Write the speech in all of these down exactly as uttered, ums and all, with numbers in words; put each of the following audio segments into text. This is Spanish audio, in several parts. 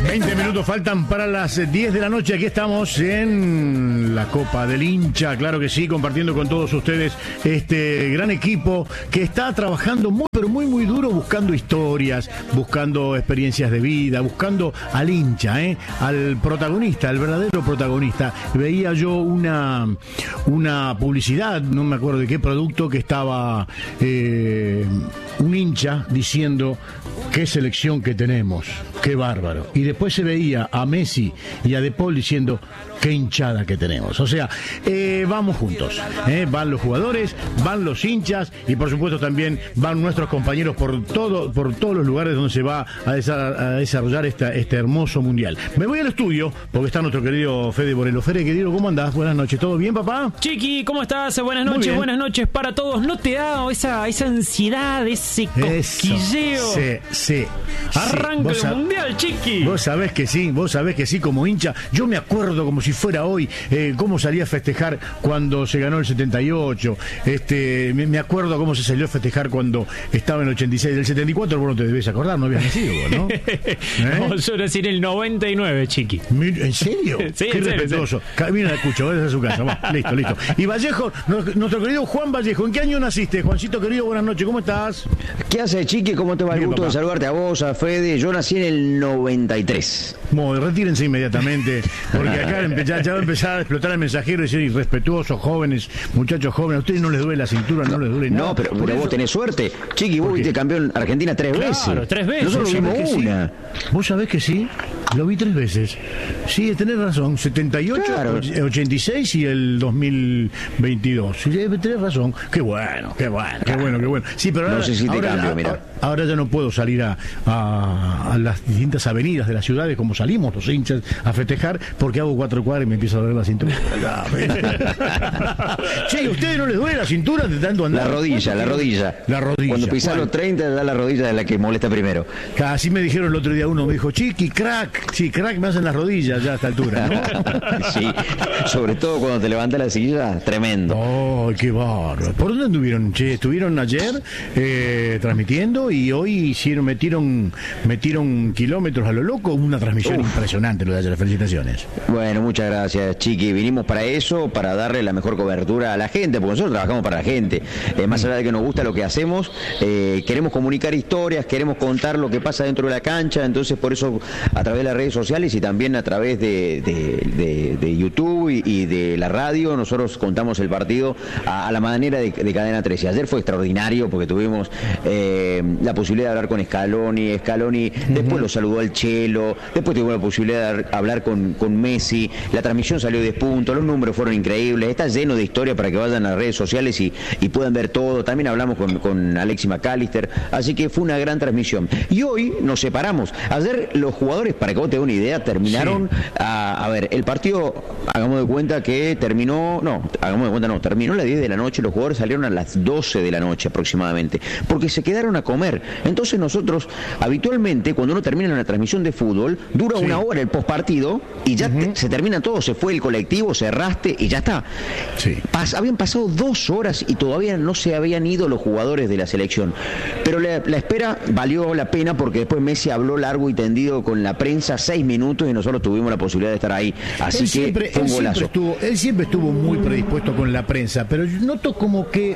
veinte minutos faltan para las diez de la noche. Aquí estamos en la Copa del Hincha, claro que sí, compartiendo con todos ustedes este gran equipo que está trabajando muy, pero muy, muy duro, buscando historias, buscando experiencias de vida, buscando al hincha, ¿eh? Al protagonista, al verdadero protagonista. Veía yo una, una publicidad, no me acuerdo de qué producto, que estaba eh, un hincha diciendo: qué selección que tenemos, qué bárbaro. Y después se veía a Messi y a De Paul diciendo: qué hinchada que tenemos. O sea, eh, vamos juntos, ¿eh? Van los jugadores, van los hinchas y por supuesto también van nuestros compañeros por todo, por todos los lugares donde se va a, desa- a desarrollar esta, este hermoso mundial. Me voy al estudio porque está nuestro querido Fede Borelo. Fede, querido, ¿cómo andás? Buenas noches, ¿todo bien, papá? Chiqui, ¿cómo estás? Buenas noches, buenas noches para todos. ¿No te da esa, esa ansiedad, ese cosquilleo? Sí, sí. Arranca sí. el mundial, Chiqui. Vos sabés que sí, vos sabés que sí, como hincha. Yo me acuerdo como si fuera hoy, eh, cómo salí a festejar cuando se ganó el setenta y ocho. Este, me, me acuerdo cómo se salió a festejar cuando estaba en el ochenta y seis. Del setenta y cuatro vos no te debes acordar, no habías nacido vos, ¿no? ¿Eh? No, yo nací en el noventa y nueve, Chiqui. ¿En serio? Sí, qué en serio, respetuoso. Mira, escucho, vayas a su casa. Va, listo, listo. Y Vallejo, nuestro querido Juan Vallejo, ¿en qué año naciste? Juancito querido, buenas noches, ¿cómo estás? ¿Qué haces, Chiqui? ¿Cómo te va? El Bien, gusto papá. de saludarte a vos, a Fede. Yo nací en el noventa y tres. Bueno, retírense inmediatamente, porque acá empe- ya, ya va a empezar a explotar el mensajero y decir: irrespetuosos, jóvenes, muchachos jóvenes, a ustedes no les duele la cintura, no les duele nada. No, pero, Por pero eso- vos tenés suerte. Chiqui, vos ¿Por qué? viste campeón Argentina tres Claro, veces. tres veces. Nosotros ¿Vos vimos sabés que sí? una. Vos sabés que sí, lo vi tres veces. Sí, tenés razón, setenta y ocho, Claro. och- ochenta y seis y el dos mil veintidós. Sí, tenés razón. Qué bueno, qué bueno, qué bueno, qué bueno. Sí, pero No ahora, sé si te ahora, cambio, a- mirá. ahora ya no puedo salir a, a, a las distintas avenidas de las ciudades como salimos los hinchas a festejar, porque hago cuatro cuadras y me empiezo a doler la cintura. Che, ¿a ustedes no les duele la cintura de tanto andar? La rodilla, la rodilla. La rodilla. Cuando pisás ¿Cuál? los treinta, da la rodilla de la que molesta primero. Así me dijeron el otro día uno, me dijo: Chiqui, crack. Sí, crack me hacen las rodillas ya a esta altura, ¿no? Sí, sobre todo cuando te levantas la silla, tremendo. ¡Oh, qué bárbaro! ¿Por dónde anduvieron, che? Estuvieron ayer eh, transmitiendo y hoy hicieron, metieron, metieron kilómetros a lo loco. Una transmisión Uf. impresionante lo de ayer. Felicitaciones. Bueno, muchas gracias, Chiqui. Vinimos para eso, para darle la mejor cobertura a la gente, porque nosotros trabajamos para la gente. Eh, más allá de que nos gusta lo que hacemos, eh, queremos comunicar historias, queremos contar lo que pasa dentro de la cancha, entonces por eso a través de las redes sociales y también a través de, de, de, de YouTube y, y de la radio, nosotros contamos el partido a, a la manera de, de Cadena trece. Ayer fue extraordinario porque tuvimos eh, la posibilidad de hablar con Scaloni, Scaloni uh-huh. Después lo saludó al Chelo, después tuvimos la posibilidad de hablar con, con Messi, la transmisión salió de punto, los números fueron increíbles, está lleno de historia para que vayan a las redes sociales y, y puedan ver todo. También hablamos con, con Alexis McAllister, así que fue una gran transmisión. Y hoy nos separamos. Ayer los jugadores, para que vos te des una idea, terminaron, sí. a, a ver, el partido, hagamos de cuenta que terminó, no, hagamos de cuenta no, terminó a las diez de la noche, los jugadores salieron a las doce de la noche aproximadamente, porque se quedaron a comer. Entonces nosotros, habitualmente, cuando uno termina una transmisión de fútbol, dura sí. una hora el postpartido y ya uh-huh. te, se termina todo, se fue el colectivo, cerraste y ya está. Sí. Pas, habían pasado dos horas y todavía no se habían ido los jugadores de la selección. Pero la, la espera valió la pena porque después Messi habló largo y tendido con la prensa seis minutos y nosotros tuvimos la posibilidad de estar ahí. Así él que siempre, fue un él golazo. Siempre estuvo, él siempre estuvo muy predispuesto con la prensa, pero yo noto como que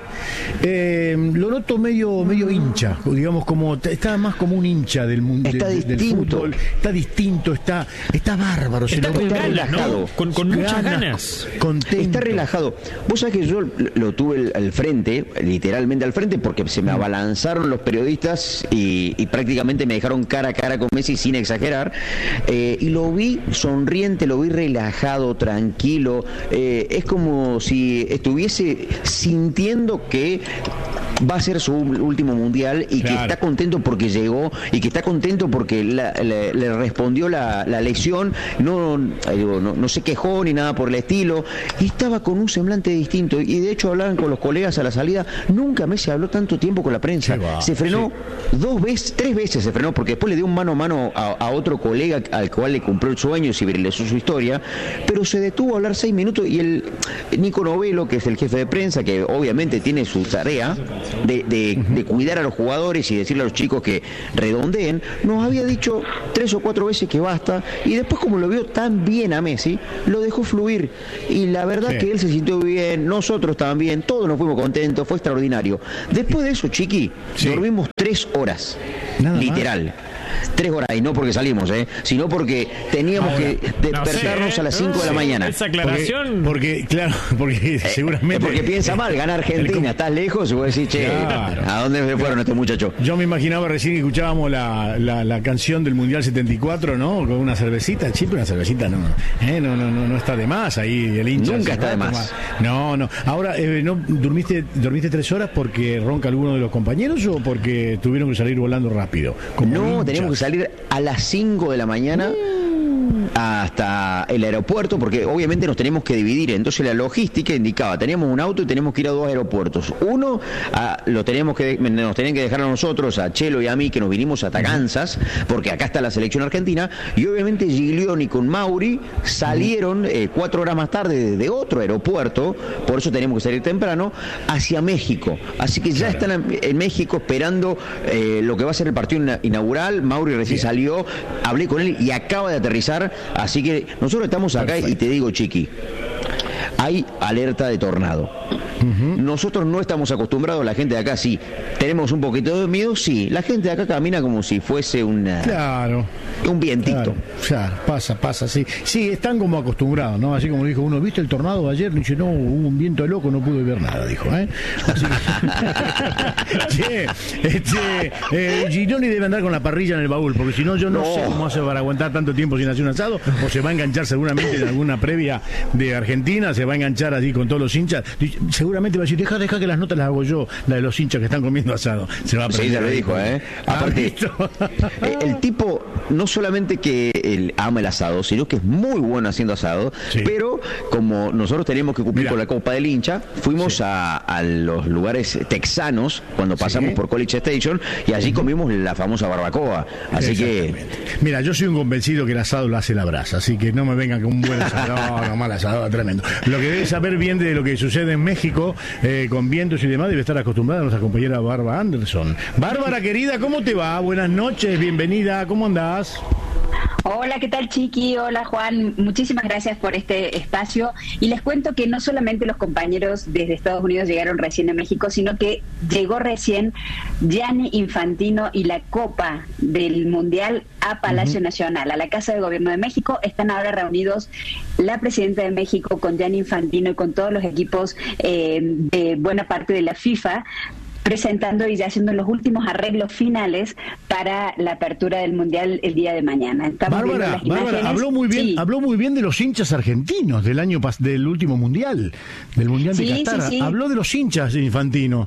eh, lo noto medio medio hincha, digamos, como está más como un hincha del mundo está del, distinto. del fútbol, está distinto, está está bárbaro, está, se con lo ganas, relajado, ¿no? con, con muchas ganas, contento. Está relajado. Vos sabés que yo lo tuve al frente, literalmente al frente, porque se me abalanzaron los periodistas y, y prácticamente me dejaron cara a cara con Messi sin exagerar, eh, y lo vi sonriente, lo vi relajado, tranquilo, eh, es como si estuviese sintiendo que va a ser su último mundial y claro. que está contento porque llegó y que está contento porque la, la, le respondió la, la lesión, no, digo, no, no se quejó ni nada por el estilo, y estaba con un semblante distinto, y de hecho hablaban con los colegas a la salida. Nunca Messi habló tanto tiempo con la prensa, se frenó sí. dos veces, tres veces se frenó, porque después le dio un mano a mano a, a otro colega al cual le cumplió el sueño y viralizó su historia, pero se detuvo a hablar seis minutos y el Nico Novelo, que es el jefe de prensa, que obviamente tiene su tarea, de, de, uh-huh. de cuidar a los jugadores y decirle a los chicos que redondeen, nos había dicho tres o cuatro veces que basta, y después, como lo vio tan bien a Messi, lo dejó fluir, y la verdad sí. que él se sintió bien, nosotros también, todos nos fuimos contentos, fue extraordinario. Después de eso, Chiqui, sí. dormimos tres horas, Nada literal. Más. Tres horas, y no porque salimos, ¿eh? sino porque teníamos Ahora, que despertarnos no sé, a las cinco no, de la mañana. Esa aclaración. Porque, porque claro, porque eh, seguramente. Porque piensa mal, gana Argentina, estás lejos, y vos decís, che, claro. ¿a dónde se fueron claro. estos muchachos? Yo me imaginaba recién que escuchábamos la, la, la canción del Mundial setenta y cuatro, ¿no? Con una cervecita, sí, pero una cervecita no, eh, no, no, no, no está de más ahí el hincha. Nunca está de más. más. No, no. Ahora, eh, ¿no durmiste, dormiste tres horas porque ronca alguno de los compañeros o porque tuvieron que salir volando rápido? Como no, hinchas. Teníamos que salir a las cinco de la mañana hasta el aeropuerto, porque obviamente nos tenemos que dividir. Entonces la logística indicaba, teníamos un auto y tenemos que ir a dos aeropuertos. Uno a, lo tenemos que nos tenían que dejar a nosotros, a Chelo y a mí, que nos vinimos hasta Kansas, porque acá está la selección argentina, y obviamente Giglioni con Mauri salieron eh, cuatro horas más tarde de, de otro aeropuerto, por eso teníamos que salir temprano, hacia México. Así que ya claro. están en México esperando eh, lo que va a ser el partido inaugural. Mauri recién Bien. salió, hablé con él y acaba de aterrizar. Así que nosotros estamos acá. Perfecto. Y te digo, Chiqui, hay alerta de tornado. Uh-huh. Nosotros no estamos acostumbrados, la gente de acá sí. Tenemos un poquito de miedo, sí. La gente de acá camina como si fuese una, claro. un vientito. Claro, claro, pasa, pasa, sí. Sí, están como acostumbrados, ¿no? Así como dijo uno, ¿viste el tornado de ayer? Dice, no, hubo un viento de loco, no pude ver nada, dijo, ¿eh? Así que... che, este, eh, Giglioni debe andar con la parrilla en el baúl, porque si no, yo no, no sé cómo hace para aguantar tanto tiempo sin hacer un asado, o se va a enganchar seguramente en alguna previa de Argentina, se va a enganchar así con todos los hinchas. Seguramente va a decir, deja, deja que las notas las hago yo, la de los hinchas que están comiendo asado. Se va a sí, ya lo dijo, ¿eh? Aparte, eh, el tipo no solamente que él ama el asado, sino que es muy bueno haciendo asado, sí. pero como nosotros tenemos que cumplir Mira. con la Copa del Hincha, fuimos sí. a, a los lugares texanos cuando pasamos sí. por College Station, y allí uh-huh. comimos la famosa barbacoa. Así que... Mira, yo soy un convencido que el asado lo hace la brasa, así que no me vengan con un buen asado, no, no, mal asado, tremendo. Lo que debe saber bien de lo que sucede en México, eh, con vientos y demás, debe estar acostumbrada nuestra compañera Bárbara Anderson. Bárbara, querida, ¿cómo te va? Buenas noches, bienvenida, ¿cómo andás? Hola, ¿qué tal, Chiqui? Hola, Juan. Muchísimas gracias por este espacio. Y les cuento que no solamente los compañeros desde Estados Unidos llegaron recién a México, sino que llegó recién Gianni Infantino y la Copa del Mundial a Palacio uh-huh. Nacional, a la Casa de Gobierno de México. Están ahora reunidos la presidenta de México con Gianni Infantino y con todos los equipos eh, de buena parte de la FIFA, presentando y ya haciendo los últimos arreglos finales para la apertura del Mundial el día de mañana. Estamos Bárbara, Bárbara habló muy bien, sí. habló muy bien de los hinchas argentinos del año pas- del último Mundial, del Mundial sí, de Qatar. Sí, sí. Habló de los hinchas, Infantino.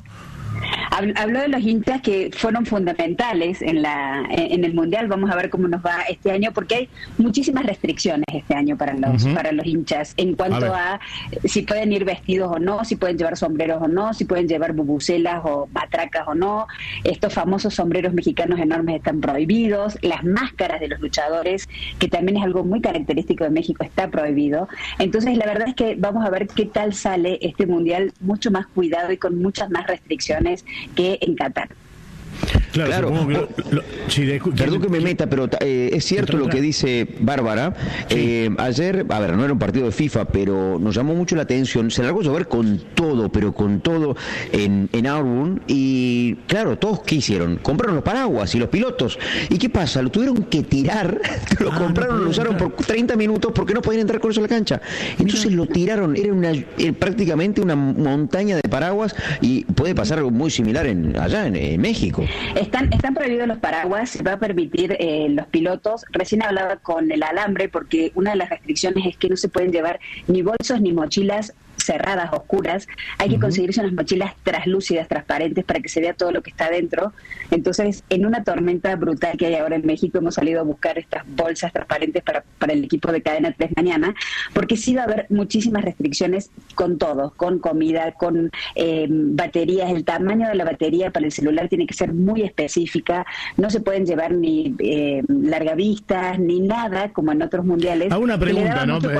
Habló de los hinchas que fueron fundamentales en la en el Mundial. Vamos a ver cómo nos va este año, porque hay muchísimas restricciones este año para los uh-huh. para los hinchas en cuanto a, a si pueden ir vestidos o no, si pueden llevar sombreros o no, si pueden llevar bubucelas o matracas o no. Estos famosos sombreros mexicanos enormes están prohibidos. Las máscaras de los luchadores, que también es algo muy característico de México, está prohibido. Entonces, la verdad es que vamos a ver qué tal sale este Mundial, mucho más cuidado y con muchas más restricciones que en Qatar. Claro, claro. Que lo, lo, sí, de, perdón que me meta, pero eh, es cierto lo que dice Bárbara. Sí. Eh, ayer, a ver, no era un partido de FIFA, pero nos llamó mucho la atención. Se largó a llover con todo, pero con todo en, en Auburn. Y claro, todos ¿qué hicieron? Compraron los paraguas y los pilotos. ¿Y qué pasa? Lo tuvieron que tirar. Lo ah, compraron, no lo usaron entrar. por treinta minutos porque no podían entrar con eso a la cancha. Entonces lo tiraron. Era una eh, prácticamente una montaña de paraguas, y puede pasar algo muy similar en allá en, en México. Están, están prohibidos los paraguas, se va a permitir eh, los pilotos. Recién hablaba con el alambre, porque una de las restricciones es que no se pueden llevar ni bolsos ni mochilas cerradas, oscuras. Hay que uh-huh. conseguirse unas mochilas translúcidas, transparentes, para que se vea todo lo que está adentro. Entonces, en una tormenta brutal que hay ahora en México, hemos salido a buscar estas bolsas transparentes para, para el equipo de Cadena tres mañana, porque sí va a haber muchísimas restricciones con todo, con comida, con eh, baterías. El tamaño de la batería para el celular tiene que ser muy específica. No se pueden llevar ni eh, largavistas, ni nada, como en otros mundiales. A una pregunta, ¿no?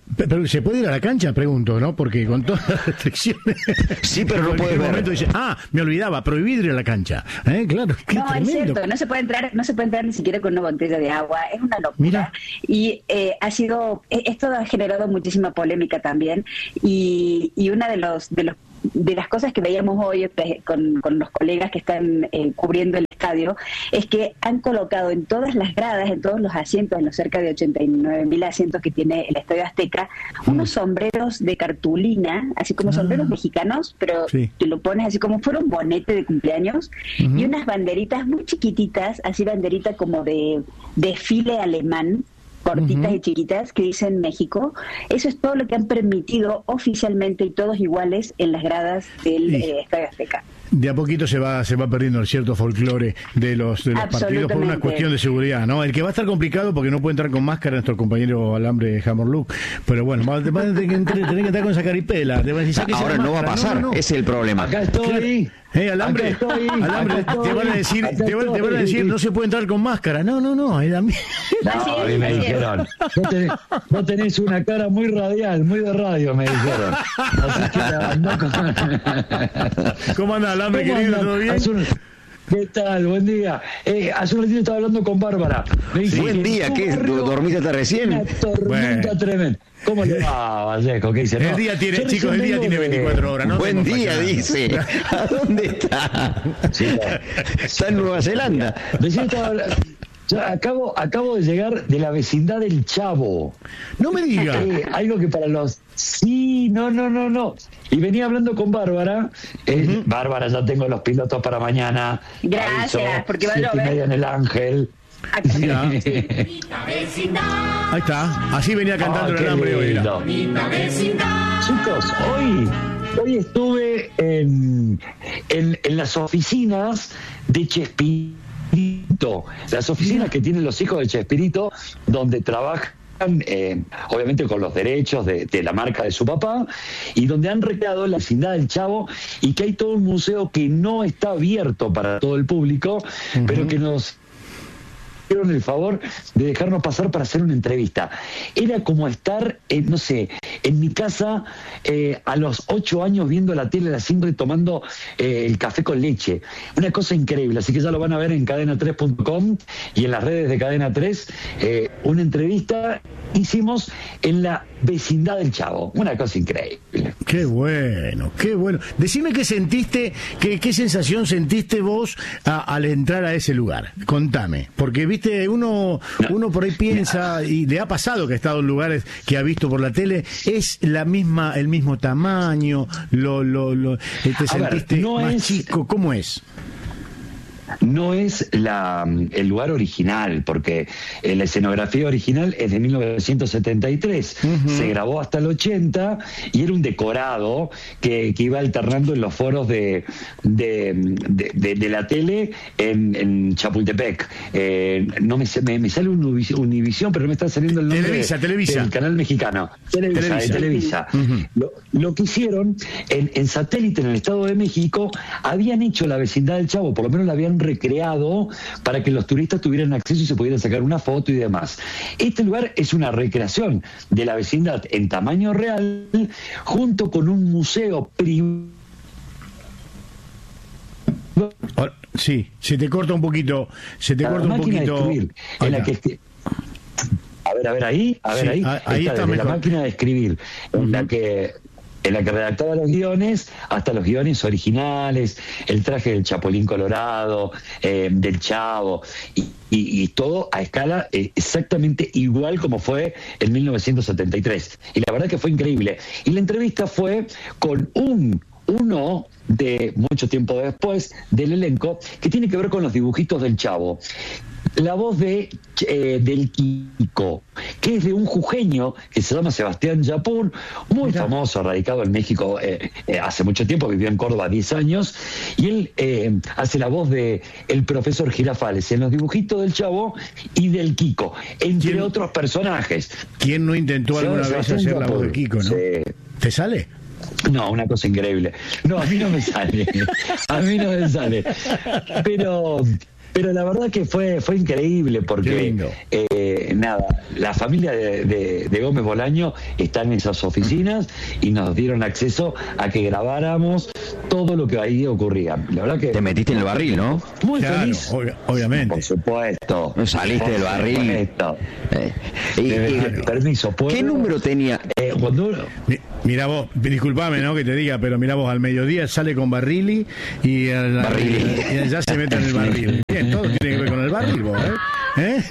Pero ¿se puede ir a la cancha? Pregunto, ¿no? Porque con todas las restricciones... Sí, pero no puede ver. momento dice, ah, me olvidaba, prohibido ir a la cancha. ¿Eh? Claro, qué no, tremendo. Es cierto, no se puede entrar, no se puede entrar ni siquiera con una botella de agua, es una locura. Mira. Y eh, ha sido, esto ha generado muchísima polémica también, y, y una de los, de los de las cosas que veíamos hoy con, con los colegas que están eh, cubriendo el estadio, es que han colocado en todas las gradas, en todos los asientos, en los cerca de ochenta y nueve mil asientos que tiene el Estadio Azteca, mm. unos sombreros de cartulina, así como ah. sombreros mexicanos, pero sí. te lo pones así como fuera un bonete de cumpleaños, uh-huh. y unas banderitas muy chiquititas, así banderita como de desfile alemán, cortitas uh-huh. y chiquitas que dicen México. Eso es todo lo que han permitido oficialmente y todos iguales en las gradas del eh, Estadio Azteca. De a poquito se va se va perdiendo el cierto folclore de los de los partidos por una cuestión de seguridad, ¿no? El que va a estar complicado porque no puede entrar con máscara nuestro compañero Alambre Hammerlook, pero bueno, va a tener que, tener que entrar con esa caripela. Decir, ahora no va a pasar, no, no, no. Ese es el problema. Acá estoy. Eh, Alambre, estoy, Alambre te van a decir, te van, te van a decir, no se puede entrar con máscara. No, no, no, es a mí. No, a mí me dijeron, vos tenés, vos tenés una cara muy radial, muy de radio, me dijeron. Así que no, con... ¿Cómo anda, Alambre, querido? ¿Todo bien? Un... ¿Qué tal? Buen día. Eh, hace un ratito estaba hablando con Bárbara. Me dice, sí, buen día, ¿qué? ¿Dormiste hasta recién? Una tormenta bueno. tremenda. ¿Cómo le va, Vallejo? ¿Qué dice? El día tiene, no, chicos, el día tiene veinticuatro horas, ¿no? Buen día, dice. ¿A dónde está? Sí, está en Nueva Zelanda. Recién estaba Yo acabo, acabo de llegar de la vecindad del Chavo. No me diga. Eh, algo que para los... Sí, no, no, no, no. Y venía hablando con Bárbara. Eh, uh-huh. Bárbara, ya tengo los pilotos para mañana. Gracias, aviso, porque va a siete y media en el Ángel. Ahí está, así venía cantando oh, el Alambre hoy. Chicos, hoy, hoy estuve en, en, en las oficinas de Chespirito, las oficinas que tienen los hijos de Chespirito, donde trabajan Eh, obviamente con los derechos de, de la marca de su papá, y donde han recreado la vecindad del Chavo, y que hay todo un museo que no está abierto para todo el público, uh-huh. pero que nos hicieron el favor de dejarnos pasar para hacer una entrevista. Era como estar, eh, no sé, en mi casa eh, a los ocho años viendo la tele, la Simbre, tomando eh, el café con leche. Una cosa increíble, así que ya lo van a ver en cadena tres punto com y en las redes de Cadena tres. Eh, una entrevista hicimos en la vecindad del Chavo. Una cosa increíble. Qué bueno, qué bueno. Decime qué sentiste, qué, qué sensación sentiste vos a, al entrar a ese lugar. Contame, porque viste, uno, no. uno por ahí piensa, y le ha pasado que ha estado en lugares que ha visto por la tele, es la misma, el mismo tamaño, lo, lo, lo te sentiste ver, no más es... chico, ¿cómo es? No es la, el lugar original, porque la escenografía original es de mil novecientos setenta y tres. Uh-huh. Se grabó hasta el ochenta y era un decorado que, que iba alternando en los foros de, de, de, de, de la tele en, en Chapultepec. Eh, no me, me, me sale un Univisión, pero no me está saliendo el nombre Televisa, de, Televisa. del canal mexicano. Televisa, Televisa. De Televisa. Uh-huh. Lo, lo que hicieron en, en satélite en el Estado de México, habían hecho la vecindad del Chavo, por lo menos la habían recreado para que los turistas tuvieran acceso y se pudieran sacar una foto y demás. Este lugar es una recreación de la vecindad en tamaño real, junto con un museo privado. Sí, se te corta un poquito, se te la corta un poquito. De escribir, en la que a ver, a ver ahí, a ver sí, ahí, ahí está, está desde la máquina de escribir, en uh-huh. la que en la que redactaba los guiones, hasta los guiones originales, el traje del Chapulín Colorado, eh, del Chavo, y, y, y todo a escala eh, exactamente igual como fue en mil novecientos setenta y tres. Y la verdad que fue increíble. Y la entrevista fue con un uno de mucho tiempo después del elenco, que tiene que ver con los dibujitos del Chavo. La voz de eh, del Kiko, que es de un jujeño que se llama Sebastián Yapur, muy Mira. famoso, radicado en México eh, eh, hace mucho tiempo, vivió en Córdoba diez años, y él eh, hace la voz de el profesor Girafales en los dibujitos del Chavo y del Kiko, entre ¿Quién, otros personajes. ¿Quién no intentó alguna vez hacer Yapur? La voz de Kiko, no? Sí. ¿Te sale? No, una cosa increíble. No, a mí no me sale. A mí no me sale. Pero Pero la verdad que fue fue increíble porque, eh, nada, la familia de, de, de Gómez Bolaño está en esas oficinas y nos dieron acceso a que grabáramos todo lo que ahí ocurría. La verdad que... Te metiste en el barril, ¿no? Muy claro, feliz. Ob- obviamente. Por supuesto. Saliste por del barril. Supuesto. Eh, y, y, Permiso, ¿puedo? ¿Qué número tenía? Eh, cuando... Mira vos, disculpame, ¿no? Que te diga, pero mira vos, al mediodía sale con Barrili y, al, Barrili. y allá se mete en el barril. Bien, todo tiene que ver con el barril, vos, ¿eh? ¿Eh?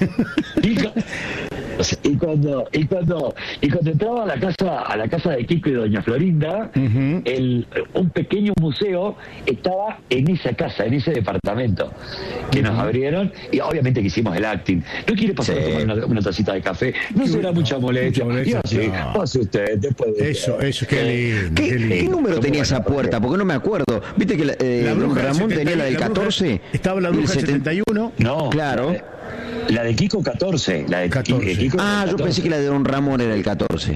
Y cuando y cuando y cuando entraba a la casa a la casa de Kiko y doña Florinda, uh-huh. el un pequeño museo estaba en esa casa, en ese departamento que uh-huh. nos abrieron, y obviamente que hicimos el acting. ¿No quiere pasar sí. a tomar una, una tacita de café? No será no, mucha molestia. Mucha molestia así, no. Pase usted después de eso, que... eso, qué lindo. ¿Qué, qué, lindo. ¿Qué número tenía esa puerta? Porque no me acuerdo. ¿Viste que la, eh, la bruja Ramón setenta, tenía la del catorce? Bruja, estaba la bruja setenta y uno. No, claro. La de Kiko catorce, la de catorce. Kiko. Ah, yo pensé que la de Don Ramón era el catorce.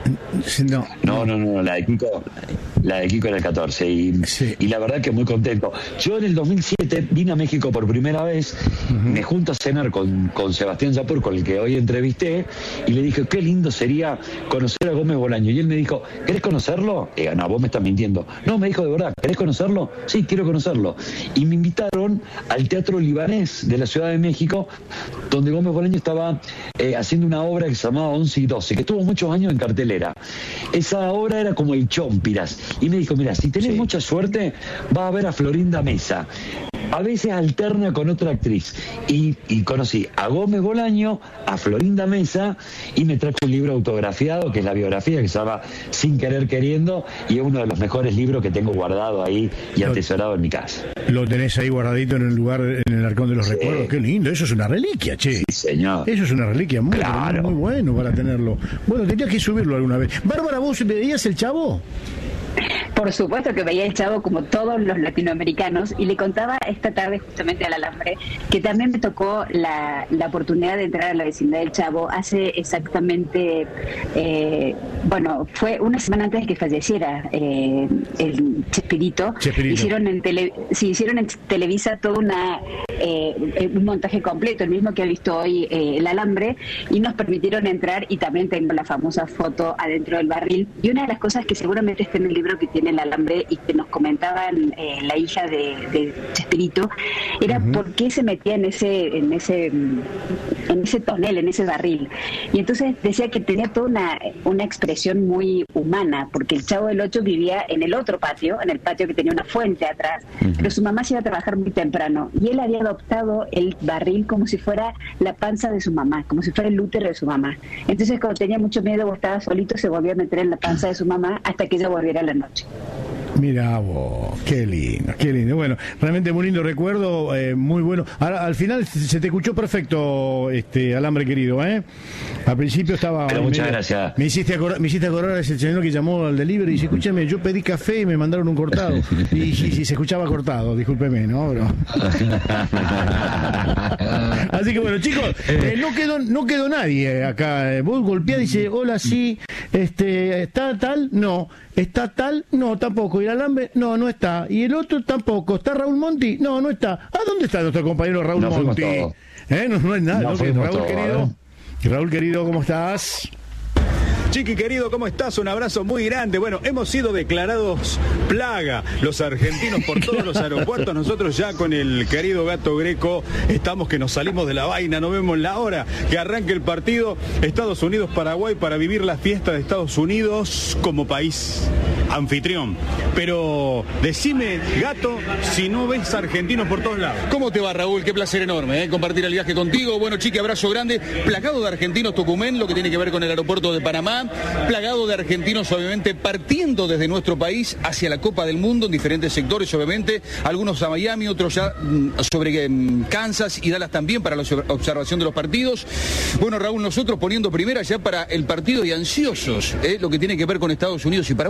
No, no, no, no, la de Kiko, la de Kiko era el catorce y, sí. y la verdad que muy contento. Yo en el dos mil siete vine a México por primera vez, uh-huh. me junto a cenar con, con Sebastián Yapur, con el que hoy entrevisté, y le dije, qué lindo sería conocer a Gómez Bolaño. Y él me dijo, ¿querés conocerlo? Y digo, no, vos me estás mintiendo. No, me dijo, de verdad, ¿querés conocerlo? Sí, quiero conocerlo. Y me invitaron al Teatro Libanés de la Ciudad de México, donde Gómez Bolaño estaba eh, haciendo una obra que se llamaba once y doce, que estuvo muchos años en cartelera. Esa obra era como el Chompiras. Y me dijo, mira, si tenés sí. mucha suerte, vas a ver a Florinda Mesa. A veces alterna con otra actriz. Y, y conocí a Gómez Bolaño, a Florinda Mesa, y me trajo un libro autografiado, que es la biografía, que se llama Sin Querer Queriendo, y es uno de los mejores libros que tengo guardado ahí y atesorado en mi casa. Lo tenés ahí guardadito en el lugar, en el Arcón de los sí. Recuerdos. Qué lindo, eso es una reliquia, che. Sí, señor. Eso es una reliquia muy, claro. muy bueno para tenerlo. Bueno, tenías que subirlo alguna vez. Bárbara, ¿vos veías El Chavo? Por supuesto que veía El Chavo como todos los latinoamericanos, y le contaba esta tarde justamente al Alambre que también me tocó la, la oportunidad de entrar a la vecindad del Chavo hace exactamente, eh, bueno, fue una semana antes de que falleciera eh, el Chespirito. Chespirito. Hicieron en tele, sí, hicieron en Televisa todo una eh, un montaje completo, el mismo que ha visto hoy eh, el Alambre, y nos permitieron entrar, y también tengo la famosa foto adentro del barril. Y una de las cosas que seguramente está en el libro que tiene el Alambre y que nos comentaban eh, la hija de, de Chespirito, era uh-huh. por qué se metía en ese en ese en ese tonel, en ese barril. Y entonces decía que tenía toda una, una expresión muy humana, porque el Chavo del Ocho vivía en el otro patio, en el patio que tenía una fuente atrás, uh-huh. pero su mamá se iba a trabajar muy temprano, y él había adoptado el barril como si fuera la panza de su mamá, como si fuera el útero de su mamá. Entonces, cuando tenía mucho miedo o estaba solito, se volvía a meter en la panza de su mamá hasta que ella volviera a la noche. Mira vos, qué lindo, qué lindo. Bueno, realmente muy lindo recuerdo, eh, muy bueno. Ahora, al final se te escuchó perfecto, este Alambre querido, ¿eh? Al principio estaba... Pero muchas me, gracias. Me hiciste acordar, me hiciste acordar a ese señor que llamó al delivery y dice, escúchame, yo pedí café y me mandaron un cortado. Y, y, y se escuchaba cortado, discúlpeme, ¿no? Pero... Así que bueno, chicos, eh, no quedó no quedó nadie acá. Vos golpeás y dice, hola, sí, este, ¿está tal? No. ¿Está tal? No, tampoco. ¿Y el Alambre? No, no está. ¿Y el otro? Tampoco. ¿Está Raúl Monti? No, no está. ¿A dónde está nuestro compañero Raúl no Monti? ¿Eh? No, no es nada. No ¿no? Raúl, todo, querido. ¿eh? Raúl, querido, ¿cómo estás? Chiqui querido, ¿cómo estás? Un abrazo muy grande. Bueno, hemos sido declarados plaga los argentinos por todos los aeropuertos. Nosotros ya con el querido Gato Greco estamos que nos salimos de la vaina, no vemos la hora que arranque el partido Estados Unidos-Paraguay para vivir la fiesta de Estados Unidos como país anfitrión. Pero decime, Gato, si no ves argentinos por todos lados. ¿Cómo te va, Raúl? Qué placer enorme, ¿eh? compartir el viaje contigo. Bueno, Chiqui, abrazo grande. Plagado de argentinos Tucumán, lo que tiene que ver con el aeropuerto de Panamá. Plagado de argentinos, obviamente, partiendo desde nuestro país hacia la Copa del Mundo en diferentes sectores, obviamente. Algunos a Miami, otros ya sobre Kansas y Dallas también para la observación de los partidos. Bueno, Raúl, nosotros poniendo primera ya para el partido y ansiosos, ¿eh? lo que tiene que ver con Estados Unidos y Paraguay.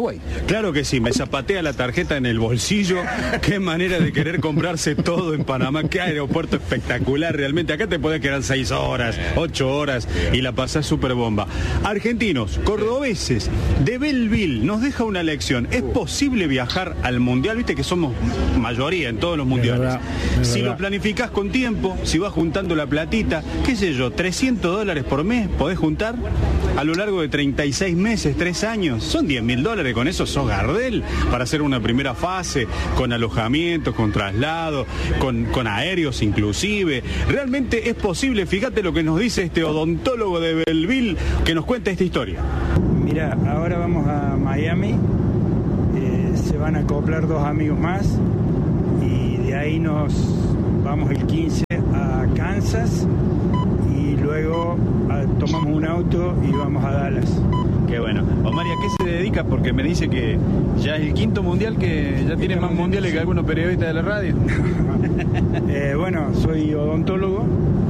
Claro que sí, me zapatea la tarjeta en el bolsillo. Qué manera de querer comprarse todo en Panamá. Qué aeropuerto espectacular realmente. Acá te podés quedar seis horas, ocho horas y la pasás súper bomba. Argentinos, cordobeses, de Belleville, nos deja una lección. ¿Es posible viajar al mundial? Viste que somos mayoría en todos los mundiales. Es verdad, es si verdad. lo planificás con tiempo, si vas juntando la platita, qué sé yo, trescientos dólares por mes podés juntar a lo largo de treinta y seis meses, tres años. Son diez mil dólares, con eso sos Gardel para hacer una primera fase, con alojamientos, con traslado, con, con aéreos inclusive. Realmente es posible. Fíjate lo que nos dice este odontólogo de Belleville que nos cuenta esta historia. Mira, ahora vamos a Miami, eh, se van a acoplar dos amigos más y de ahí nos vamos el quince a Kansas y luego a, tomamos un auto y vamos a Dallas. Qué bueno. Omar, ¿y a qué se dedica? Porque me dice que ya es el quinto mundial, que ya tiene más mundiales que algunos periodistas de la radio. eh, bueno, soy odontólogo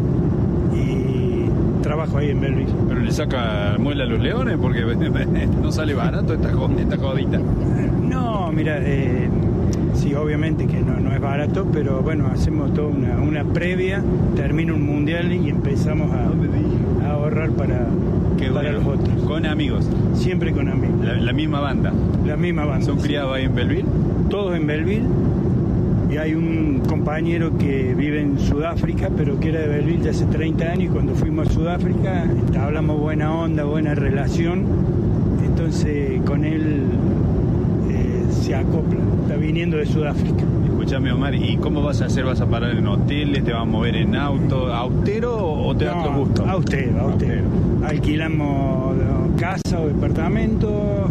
y trabajo ahí en Belleville. Pero le saca muela a los leones porque no sale barato esta, esta jodita. No, mira, eh, sí, obviamente que no, no es barato, pero bueno, hacemos toda una, una previa, termina un mundial y empezamos a, a ahorrar para, Qué para bueno. los otros. Con amigos. Siempre con amigos. La, la misma banda. La misma banda. ¿Son sí. criados ahí en Belleville? Todos en Belleville. Y hay un compañero que vive en Sudáfrica, pero que era de Belleville ya hace treinta años, y cuando fuimos a Sudáfrica hablamos buena onda, buena relación, entonces con él eh, se acopla, está viniendo de Sudáfrica. Escuchame, Omar, ¿y cómo vas a hacer? ¿Vas a parar en hoteles? ¿Te vas a mover en auto? ¿Austero o te da No, todo gusto? austero, austero. Alquilamos casa o departamento,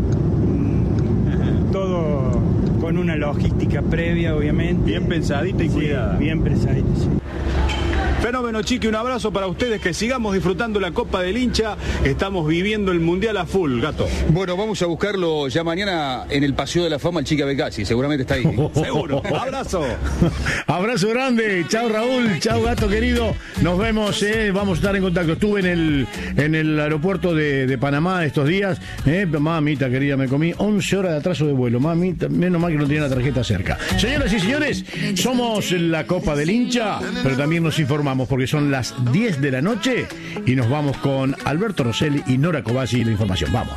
mm, todo con una logística previa, obviamente. Bien pensadita y Sí, cuidada. bien pensadita, sí. Fenómeno, Chiqui, un abrazo para ustedes, que sigamos disfrutando la Copa del Hincha. Estamos viviendo el Mundial a full, Gato. Bueno, vamos a buscarlo ya mañana en el Paseo de la Fama, el Chica Becassi, seguramente está ahí. Seguro. Abrazo. Abrazo grande. Chao, Raúl. Chao, Gato querido. Nos vemos, eh. Vamos a estar en contacto. Estuve en el en el aeropuerto de, de Panamá estos días. Eh. Mamita querida, me comí once horas de atraso de vuelo. Mamita, menos mal que no tenía la tarjeta cerca. Señoras y señores, somos la Copa del Hincha, pero también nos informamos porque son las diez de la noche y nos vamos con Alberto Rosselli y Nora Cobasi y la información. Vamos.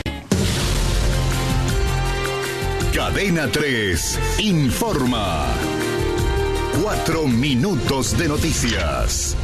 Cadena tres informa. Cuatro minutos de noticias.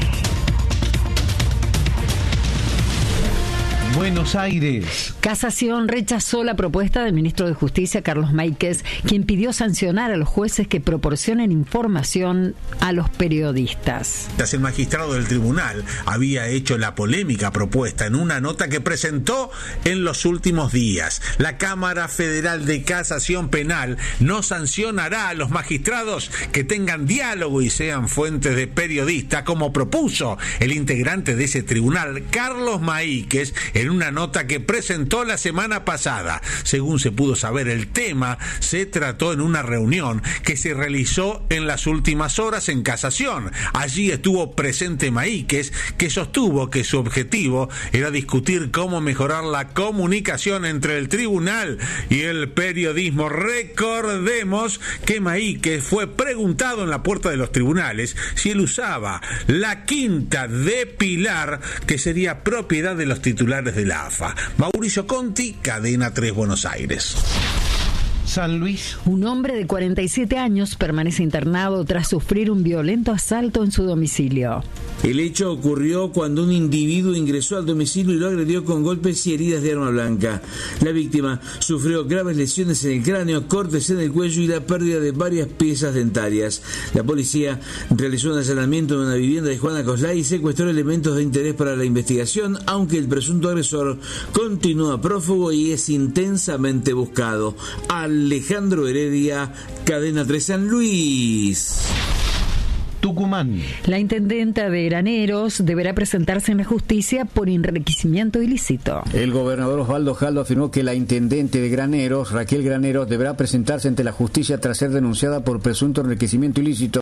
Buenos Aires. Casación rechazó la propuesta del ministro de Justicia, Carlos Máiquez, quien pidió sancionar a los jueces que proporcionen información a los periodistas. El magistrado del tribunal había hecho la polémica propuesta en una nota que presentó en los últimos días. La Cámara Federal de Casación Penal no sancionará a los magistrados que tengan diálogo y sean fuentes de periodistas, como propuso el integrante de ese tribunal, Carlos Máiquez, en una nota que presentó la semana pasada. Según se pudo saber, el tema se trató en una reunión que se realizó en las últimas horas en Casación. Allí estuvo presente Máiquez, que sostuvo que su objetivo era discutir cómo mejorar la comunicación entre el tribunal y el periodismo. Recordemos que Máiquez fue preguntado en la puerta de los tribunales si él usaba la quinta de Pilar, que sería propiedad de los titulares de la A F A. Mauricio Conti, Cadena tres, Buenos Aires. San Luis. Un hombre de cuarenta y siete años permanece internado tras sufrir un violento asalto en su domicilio. El hecho ocurrió cuando un individuo ingresó al domicilio y lo agredió con golpes y heridas de arma blanca. La víctima sufrió graves lesiones en el cráneo, cortes en el cuello y la pérdida de varias piezas dentarias. La policía realizó un allanamiento en una vivienda de Juana Coslay y secuestró elementos de interés para la investigación, aunque el presunto agresor continúa prófugo y es intensamente buscado. Alejandro Heredia, Cadena tres, San Luis. Tucumán. La intendenta de Graneros deberá presentarse en la justicia por enriquecimiento ilícito. El gobernador Osvaldo Jaldo afirmó que la intendente de Graneros, Raquel Graneros, deberá presentarse ante la justicia tras ser denunciada por presunto enriquecimiento ilícito.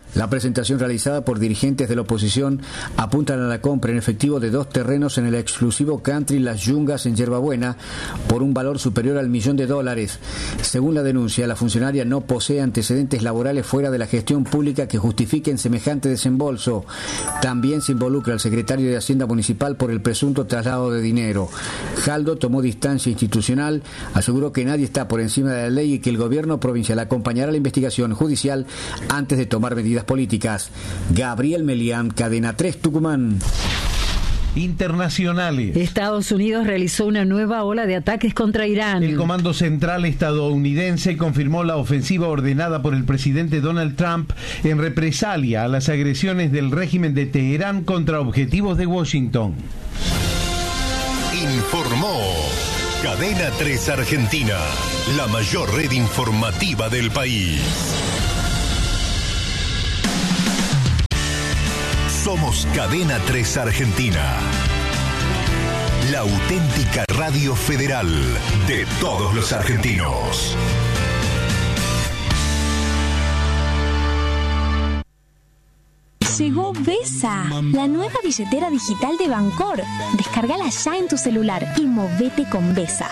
La presentación realizada por dirigentes de la oposición apuntan a la compra en efectivo de dos terrenos en el exclusivo country Las Yungas en Yerbabuena por un valor superior al millón de dólares. Según la denuncia, la funcionaria no posee antecedentes laborales fuera de la gestión pública que justifiquen semejante desembolso. También se involucra al secretario de Hacienda Municipal por el presunto traslado de dinero. Jaldo tomó distancia institucional, aseguró que nadie está por encima de la ley y que el gobierno provincial acompañará la investigación judicial antes de tomar medidas políticas. Gabriel Melián, Cadena tres, Tucumán. Internacionales. Estados Unidos realizó una nueva ola de ataques contra Irán. El Comando Central estadounidense confirmó la ofensiva ordenada por el presidente Donald Trump en represalia a las agresiones del régimen de Teherán contra objetivos de Washington. Informó Cadena tres Argentina, la mayor red informativa del país. Somos Cadena tres Argentina, la auténtica radio federal de todos los argentinos. Llegó Vesa, la nueva billetera digital de Bancor. Descárgala ya en tu celular y movete con Vesa.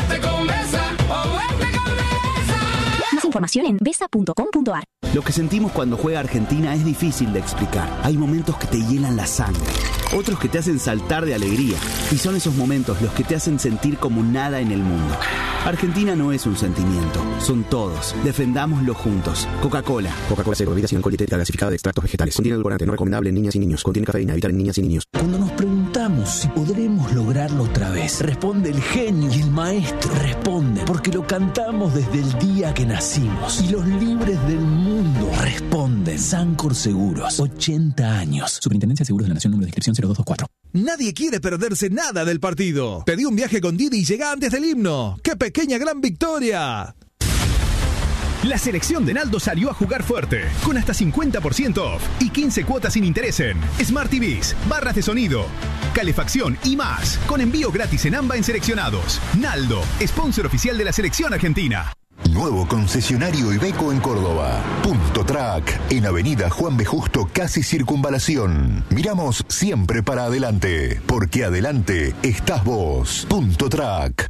Más información en vesa punto com punto ar. Lo que sentimos cuando juega Argentina es difícil de explicar. Hay momentos que te hielan la sangre, otros que te hacen saltar de alegría, y son esos momentos los que te hacen sentir como nada en el mundo. Argentina no es un sentimiento, son todos. Defendámoslo juntos. Coca-Cola. Coca-Cola Cero, bebida sin alcohol, dietética gasificada de extractos vegetales. Contiene edulcorante, no recomendable en niñas y niños. Contiene cafeína, evitar en niñas y niños. Cuando nos preguntamos si podremos lograrlo otra vez, responde el genio y el maestro. Responde porque lo cantamos desde el día que nacimos. Y los libres del mundo responden. Sancor Seguros, ochenta años. Superintendencia de Seguros de la Nación, número de inscripción cero dos dos cuatro. Nadie quiere perderse nada del partido. Pedí un viaje con Didi y llega antes del himno. ¡Qué pequeña gran victoria! La selección de Naldo salió a jugar fuerte, con hasta cincuenta por ciento off y quince cuotas sin interés en Smart T Vs, barras de sonido, calefacción y más, con envío gratis en AMBA en seleccionados. Naldo, sponsor oficial de la selección argentina. Nuevo concesionario Iveco en Córdoba. Punto Track, en Avenida Juan B. Justo, casi Circunvalación. Miramos siempre para adelante, porque adelante estás vos. Punto Track.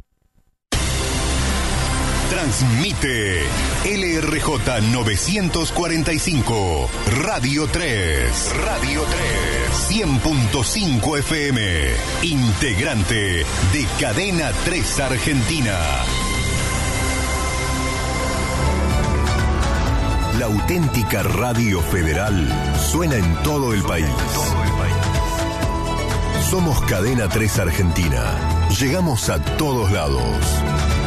Transmite L R J novecientos cuarenta y cinco, Radio tres. Radio tres. cien punto cinco F M. Integrante de Cadena tres Argentina. La auténtica radio federal suena en todo el país. Somos Cadena tres Argentina. Llegamos a todos lados.